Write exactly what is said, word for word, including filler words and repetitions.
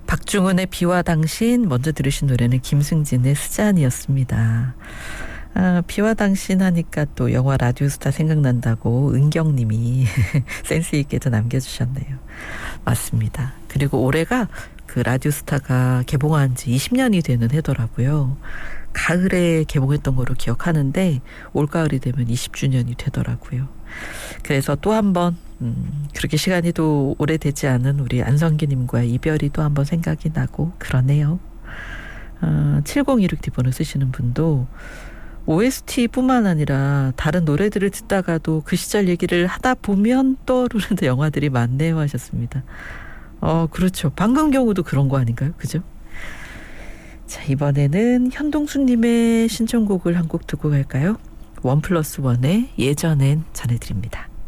박중훈의 비와 당신, 먼저 들으신 노래는 김승진의 스잔이었습니다. 아, 비와 당신 하니까 또 영화 라디오스타 생각난다고 은경님이 센스 있게도 남겨주셨네요. 맞습니다. 그리고 올해가 그 라디오스타가 개봉한 지 이십 년이 되는 해더라고요. 가을에 개봉했던 거로 기억하는데 올가을이 되면 이십 주년이 되더라고요. 그래서 또 한 번 음, 그렇게 시간이 또 오래되지 않은 우리 안성기님과의 이별이 또 한 번 생각이 나고 그러네요. 어, 칠공이육 디번을 쓰시는 분도 오에스티뿐만 아니라 다른 노래들을 듣다가도 그 시절 얘기를 하다 보면 떠오르는 영화들이 많네요 하셨습니다. 어, 그렇죠. 방금 경우도 그런 거 아닌가요? 그죠? 자, 이번에는 현동수님의 신청곡을 한 곡 듣고 갈까요? 원 플러스 원의 예전엔 전해드립니다.